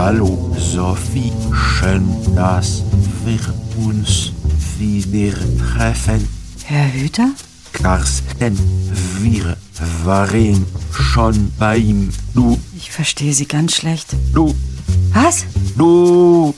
Hallo Sophie, schön, dass wir uns wieder treffen. Herr Hüter? Carsten, wir waren schon bei ihm. Du. Ich verstehe Sie ganz schlecht. Du. Was? Du.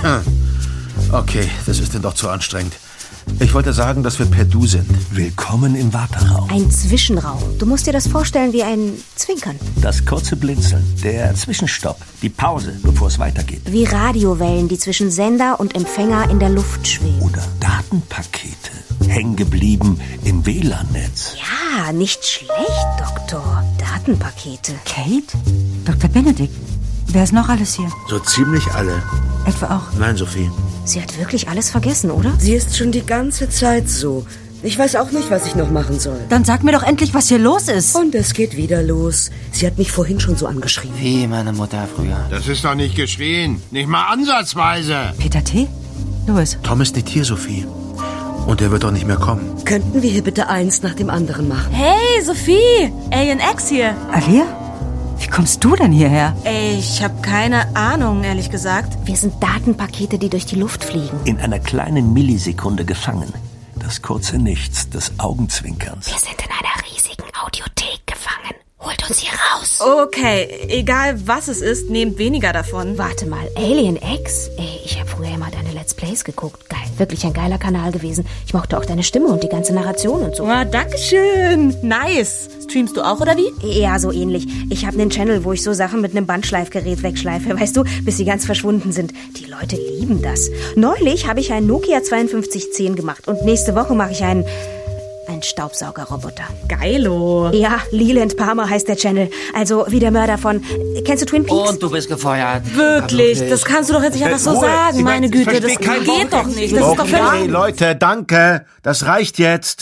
Okay, das ist denn doch zu anstrengend. Ich wollte sagen, dass wir per Du sind. Willkommen im Warteraum. Ein Zwischenraum. Du musst dir das vorstellen wie ein Zwinkern. Das kurze Blinzeln, der Zwischenstopp, die Pause, bevor es weitergeht. Wie Radiowellen, die zwischen Sender und Empfänger in der Luft schweben. Oder Datenpakete, hängen geblieben im WLAN-Netz. Ja, nicht schlecht, Doktor. Datenpakete. Kate? Dr. Benedikt? Wer ist noch alles hier? So ziemlich alle. Etwa auch... Nein, Sophie. Sie hat wirklich alles vergessen, oder? Sie ist schon die ganze Zeit so. Ich weiß auch nicht, was ich noch machen soll. Dann sag mir doch endlich, was hier los ist. Und es geht wieder los. Sie hat mich vorhin schon so angeschrien. Wie meine Mutter früher. Das ist doch nicht geschrien. Nicht mal ansatzweise. Peter T.? Louis? Tom ist nicht hier, Sophie. Und er wird doch nicht mehr kommen. Könnten wir hier bitte eins nach dem anderen machen? Hey, Sophie! Alien X hier. Alia? Wie kommst du denn hierher? Ich habe keine Ahnung, ehrlich gesagt. Wir sind Datenpakete, die durch die Luft fliegen. In einer kleinen Millisekunde gefangen. Das kurze Nichts des Augenzwinkerns. Wir sind in einer riesigen Audiothek gefangen. Holt uns hier raus. Okay, egal was es ist, nehmt weniger davon. Warte mal, Alien X? Ey, ich habe früher immer deine Let's Plays geguckt. Geil, wirklich ein geiler Kanal gewesen. Ich mochte auch deine Stimme und die ganze Narration und so. Oh, dankeschön. Nice. Streamst du auch, oder wie? Ja, so ähnlich. Ich habe einen Channel, wo ich so Sachen mit einem Bandschleifgerät wegschleife, weißt du, bis sie ganz verschwunden sind. Die Leute lieben das. Neulich habe ich einen Nokia 5210 gemacht und nächste Woche mache ich einen Staubsaugerroboter. Geilo. Ja, Leland Palmer heißt der Channel. Also wie der Mörder von... Kennst du Twin Peaks? Und du bist gefeuert. Wirklich, das kannst du doch jetzt nicht einfach so sagen. Meine Güte, das geht doch nicht. Das ist doch Okay, völlig... Leute, danke. Das reicht jetzt.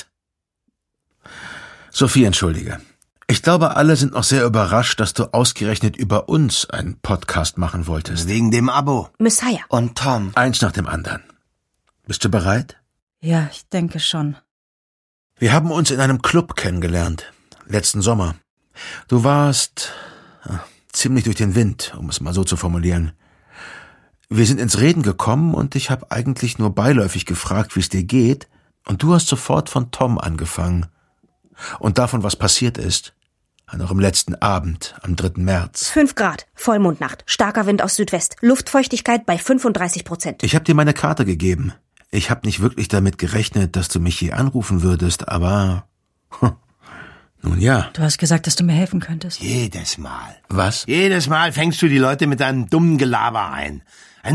Sophie, entschuldige. Ich glaube, alle sind noch sehr überrascht, dass du ausgerechnet über uns einen Podcast machen wolltest. Wegen dem Abo. Messiah. Und Tom. Eins nach dem anderen. Bist du bereit? Ja, ich denke schon. Wir haben uns in einem Club kennengelernt. Letzten Sommer. Du warst ziemlich durch den Wind, um es mal so zu formulieren. Wir sind ins Reden gekommen und ich habe eigentlich nur beiläufig gefragt, wie es dir geht. Und du hast sofort von Tom angefangen. Und davon, was passiert ist. Noch im letzten Abend, am 3. März. 5 Grad, Vollmondnacht, starker Wind aus Südwest, Luftfeuchtigkeit bei 35%. Ich habe dir meine Karte gegeben. Ich habe nicht wirklich damit gerechnet, dass du mich hier anrufen würdest, aber... Nun ja. Du hast gesagt, dass du mir helfen könntest. Jedes Mal. Was? Jedes Mal fängst du die Leute mit deinem dummen Gelaber ein.